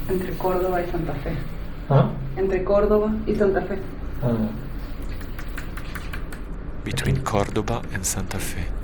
Entre Córdoba y Santa Fe. Huh? Entre Córdoba y Santa Fe. Oh. Between Cordoba and Santa Fe.